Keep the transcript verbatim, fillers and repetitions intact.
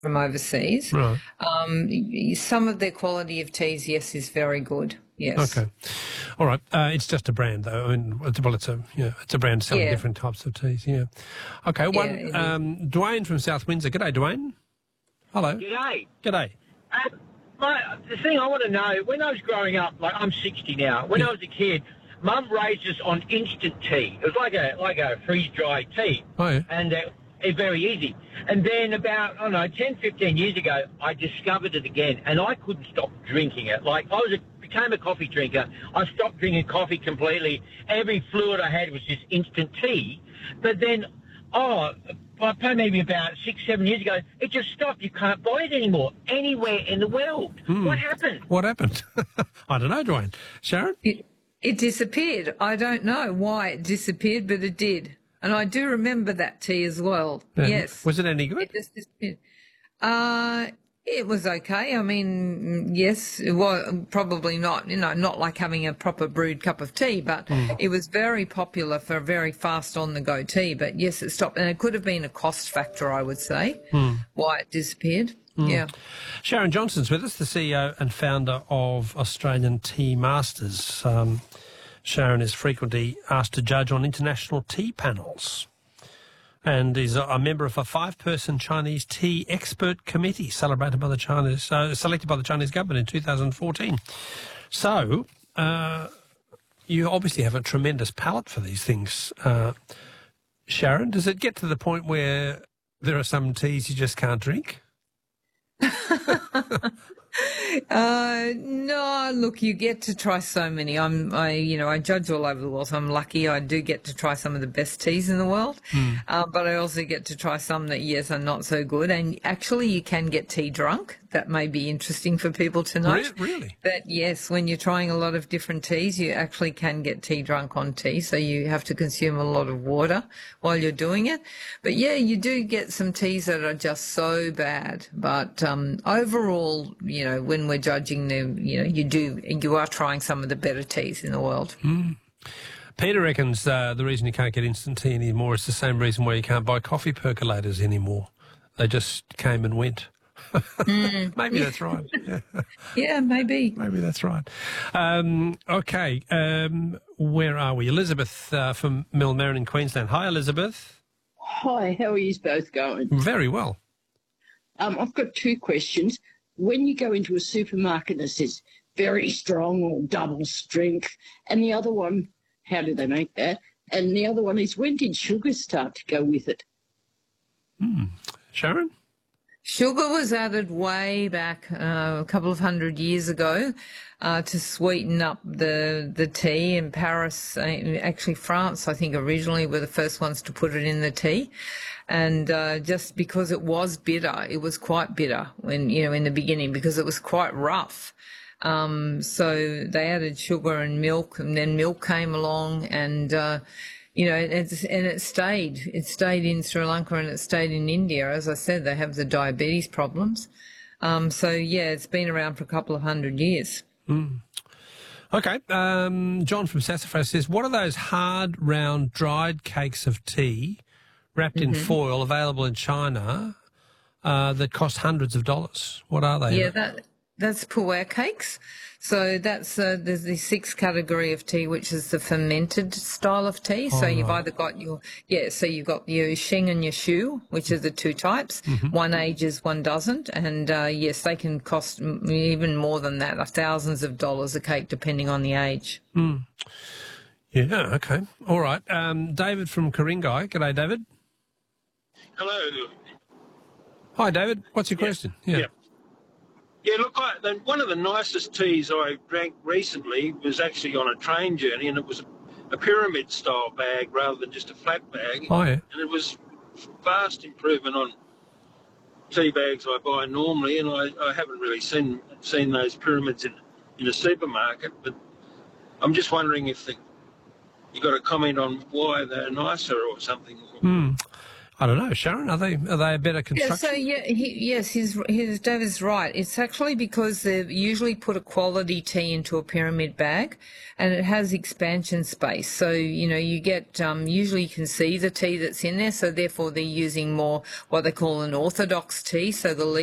from overseas. Right. Um, y- some of their quality of teas, yes, is very good. Yes. Okay. All right. Uh, it's just a brand, though. I mean, it's, well, it's a yeah, it's a brand selling Yeah. different types of teas. Yeah. Okay. Yeah, One. it is. Um, Dwayne from South Windsor. G'day, Dwayne. Hello. G'day. G'day. Uh, my, the thing I want to know, when I was growing up, like I'm sixty now, when Yeah. I was a kid, Mum raised us on instant tea. It was like a like a freeze-dried tea. Oh yeah. And uh, it's very easy. And then about, I don't know, ten, fifteen years ago, I discovered it again, and I couldn't stop drinking it. Like, I was a, became a coffee drinker. I stopped drinking coffee completely. Every fluid I had was just instant tea. But then, oh, by maybe about six, seven years ago, it just stopped. You can't buy it anymore anywhere in the world. Hmm. What happened? What happened? I don't know, Dwayne. Sharon? It, it disappeared. I don't know why it disappeared, but it did. And I do remember that tea as well. Yeah. Yes. Was it any good? It just disappeared. Uh, it was okay. I mean, yes, it was probably not, you know, not like having a proper brewed cup of tea, but it was very popular for a very fast on-the-go tea. But yes, it stopped. And it could have been a cost factor, I would say, why it disappeared. Yeah. Sharon Johnson's with us, the C E O and founder of Australian Tea Masters. Um, Sharon is frequently asked to judge on international tea panels and is a, a member of a five-person Chinese tea expert committee celebrated by the Chinese, uh, selected by the Chinese government in two thousand fourteen. So, uh, you obviously have a tremendous palate for these things. Uh, Sharon, does it get to the point where there are some teas you just can't drink? Uh, no, look, you get to try so many. I'm, I, you know, I judge all over the world, so I'm lucky. I do get to try some of the best teas in the world, uh, but I also get to try some that, yes, are not so good. And actually, you can get tea drunk. That may be interesting for people to know. Re- really? That, yes, when you're trying a lot of different teas, you actually can get tea drunk on tea, so you have to consume a lot of water while you're doing it. But, yeah, you do get some teas that are just so bad. But um, overall, you know, when we're judging them, you know, you do, you are trying some of the better teas in the world. Peter reckons uh, the reason you can't get instant tea anymore is the same reason why you can't buy coffee percolators anymore. They just came and went. Maybe that's right. Yeah. Yeah, maybe. Maybe that's right. Um, okay, um, where are we? Elizabeth uh, from Millmerran in Queensland. Hi, Elizabeth. Hi, how are you both going? Very well. Um, I've got two questions. When you go into a supermarket and it says very strong or double strength, and the other one, how do they make that? And the other one is, when did sugar start to go with it? Hmm. Sharon? Sugar was added way back uh, a couple of hundred years ago uh, to sweeten up the the tea. In Paris, uh, actually France, I think originally were the first ones to put it in the tea. And uh, just because it was bitter, it was quite bitter when, you know, in the beginning, because it was quite rough. Um, so they added sugar and milk, and then milk came along, and uh, you know, it's, and it stayed. It stayed in Sri Lanka and it stayed in India. As I said, they have the diabetes problems. Um, so, yeah, it's been around for a couple of hundred years. Mm. Okay. Um, John from Sassafras says, what are those hard, round, dried cakes of tea wrapped Mm-hmm. in foil available in China uh, that cost hundreds of dollars? What are they? Yeah, that that's pu'er cakes. So that's uh, there's the sixth category of tea, which is the fermented style of tea. So Oh, you've right. either got your yeah, so you've got your Sheng and your Shu, which are the two types. Mm-hmm. One ages, one doesn't, and uh, yes, they can cost m- even more than that, uh, thousands of dollars a cake, depending on the age. Mm. Yeah, okay. All right. Um, David from Ku-ring-gai. G'day, David. Hello. Hi, David. What's your question? Yeah. Yeah, look, I, the, one of the nicest teas I drank recently was actually on a train journey, and it was a, a pyramid-style bag rather than just a flat bag. Oh, yeah. And it was vast improvement on tea bags I buy normally, and I, I haven't really seen seen those pyramids in, in a supermarket, but I'm just wondering if the, you got a comment on why they're nicer or something. Mm. I don't know, Sharon, are they are they a better Yeah, construction? so yeah, he, yes, his, his David's right. It's actually because they usually put a quality tea into a pyramid bag, and it has expansion space. So you know, you get um, usually you can see the tea that's in there. So therefore, they're using more what they call an orthodox tea. So the